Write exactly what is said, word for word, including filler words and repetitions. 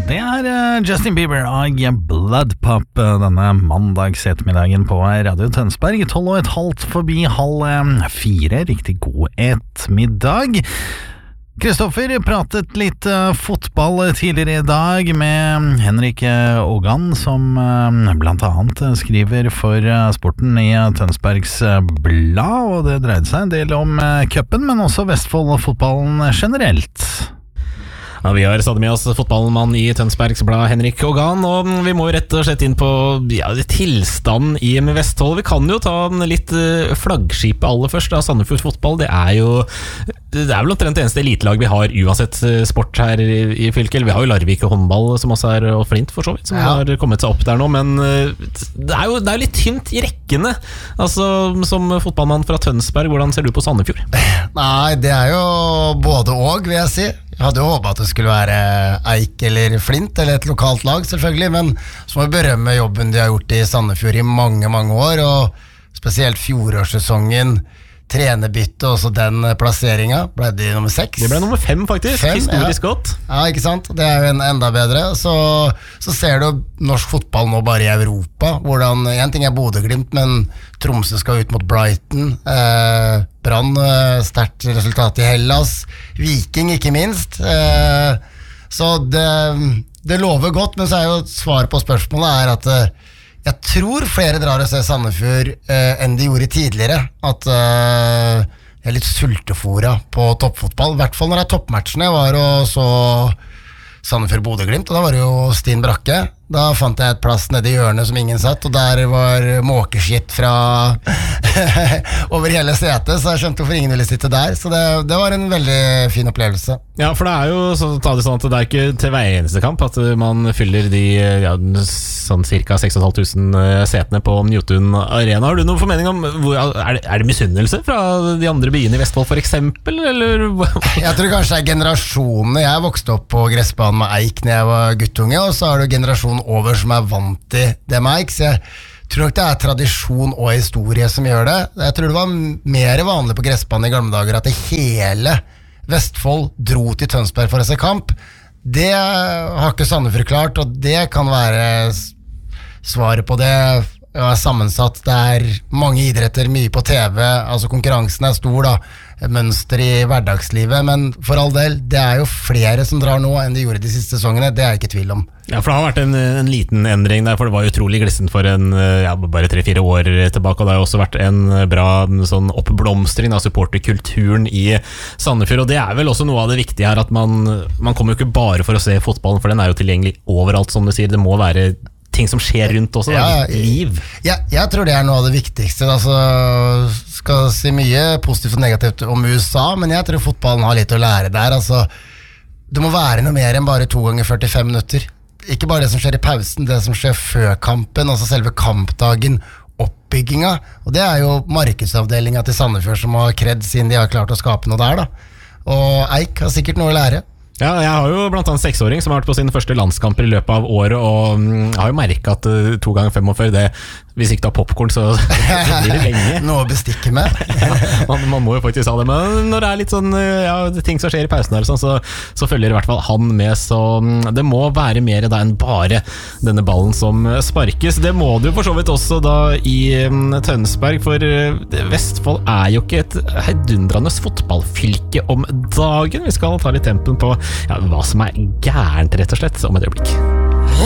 Det er uh, Justin Bieber og Blood Pop denne mandagsettermiddagen på Radio Tønsberg. Tolv og et halvt forbi halv um, fire. Riktig god ettermiddag. Kristoffer pratet litt uh, fotball tidligere i dag med Henrik Ogan, som uh, blant annet skriver for uh, sporten i uh, Tønsbergs uh, blad, og det dreide seg en del om uh, cupen, men også Vestfold-fotballen generelt. Ja, vi har stadig med oss fotballmann i Tønsbergs blad, Henrik Ogan, og vi må rett og slett inn på ja, tilstanden i Vestfold. Vi kan jo ta en litt flaggskipet aller først, da. Sandefjord fotball, det er jo det er vel omtrent det eneste elitelag vi har uansett sport her i, i fylket. Vi har jo Larvik og håndball som også er, og Flint for så vidt, som ja. har kommet seg opp der nå, men det er jo det er litt tynt i rekkene. Altså, som fotballmann fra Tønsberg, hvordan ser du på Sandefjord? Nei, det er jo både og, vil jeg si. Jeg hadde jo håpet at det skulle være Eik eller Flint, eller et lokalt lag selvfølgelig, men så må vi berømme jobben de har gjort i Sandefjord i mange, mange år, og spesielt fjorårssesongen, trenerbytte og også den plasseringen. Ble de nummer seks? Det ble nummer fem faktisk, fem, historisk ja. godt. Ja, ikke sant? Det er jo en enda bedre. Så, så ser du norsk fotball nå bare i Europa, hvordan, en ting er Bodø/Glimt, men Tromsø skal ut mot Brighton, eh, Brann, eh, sterkt resultat i Hellas, Viking ikke minst. Eh, så det, det lover godt, men så er jo svaret på spørsmålet er at eh, jeg tror flere drar og ser Sandefjord eh, enn de gjorde tidligere. At eh, jeg er litt sultefora på toppfotball. I hvert fall når det er toppmatchene. Jeg var og så Sandefjord-Bodø/Glimt, og da var det jo Stine Brakke. Da fant jeg et plass nede i hjørnet som ingen satt, og der var måkeskitt fra over hele setet, så jeg skjønte hvorfor ingen ville sitte der. Så det, det var en veldig fin opplevelse. Ja, for det er jo så, ta det sånn at det er ikke til hver eneste kamp at man fyller de ja, sånn cirka seks tusen fem hundre setene på Newton Arena. Har du noen formening om, hvor, er, det, er det misunnelse fra de andre byene i Vestfold for eksempel, eller? Jeg tror kanskje det er generasjonene. Jeg vokste opp på gressbanen med Eik når jeg var guttunge, og så har du generasjonen over som er vant til det med Eik, så jeg tror nok det er tradisjon og historie som gjør det. Jeg tror det var mer vanlig på gressbanen i gamle dager at det hele Vestfold dro til Tønsberg for å se kamp. Det har ikke Sandefjord klart, og det kan være svaret på det. Det er sammensatt, det er mange idretter, mye på T V, altså konkurransen er stor da, mønster i hverdagslivet, men for all del, det er jo flere som drar nå enn de gjorde de siste sesongene, det er jeg ikke tvil om. Ja, for det har vært en, en liten endring der, for det var jo utrolig glissent for en, ja, bare tre-fire år tilbake, og det har jo også vært en bra sånn oppblomstring av supporterkulturen i Sandefjord, og det er vel også noe av det viktige her, at man, man kommer jo ikke bare for å se fotballen, for den er jo tilgjengelig overalt, som du sier, det må være ting som skjer rundt også, da, ja, liv. Ja, jeg tror det er noe av det viktigste. Altså, skal si mye positivt og negativt om U S A, men jeg tror fotballen har litt å lære der. Altså, det må være noe mer enn bare to ganger førtifem minutter. Ikke bare det som skjer i pausen, det som skjer før kampen, altså selve kampdagen, oppbygginga. Og det er jo markedsavdelinga til Sandefjord som har kred siden de har klart å skape noe der, da. Og Eik har sikkert noe å lære. Ja, jeg har jo blant annet seksåring som har vært på sine første landskamper i løpet av året, og um, har jo merket at uh, to ganger femogfyrre, det, hvis ikke du har popcorn, så, så blir det lenge. Noe å bestikke med. Ja, man, man må jo faktisk ha det, men når det er litt sånn, ja, ting som skjer i pausen her, sånn, så, så følger i hvert fall han med, så um, det må være mer da enn bare denne ballen som sparkes. Det må det jo for så vidt også da i um, Tønsberg, for uh, Vestfold er jo ikke et heidundrende fotballfylke om dagen. Vi skal ta litt tempen på ja, hva som er gærent rett og slett om et øyeblikk.